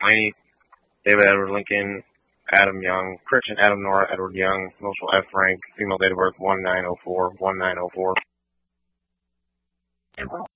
Blaney, David Edward Lincoln, Adam Young, Christian Adam Nora Edward Young, Marshall F. Frank, female date of birth 1904, 1904.